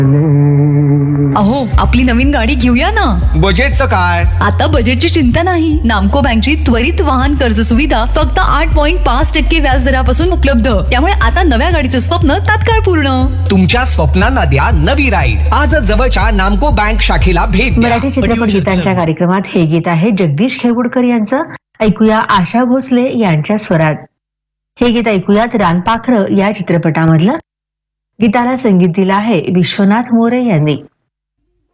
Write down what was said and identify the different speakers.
Speaker 1: अहो, आपली नवीन गाडी घेऊया ना.
Speaker 2: बजेटचं काय?
Speaker 1: आता बजेटची चिंता नाही. नामको बँकची त्वरित वाहन कर्ज सुविधा फक्त 8.5% व्याज दरापासून उपलब्ध. त्यामुळे आता नव्या गाडीचं स्वप्न तात्काळ पूर्ण.
Speaker 2: तुमच्या स्वप्नांना द्या नवी राईड. आजच जवळच्या नामको बँक शाखेला भेट द्या.
Speaker 3: मराठी चित्रपट गीतांच्या कार्यक्रमात हे गीत आहे जगदीश खेवडकर यांचं. ऐकूया आशा भोसले यांच्या स्वरात. हे गीत ऐकूयात रानपाखरं या चित्रपटामधलं. गीताला संगीत दिलं आहे विश्वनाथ मोरे यांनी.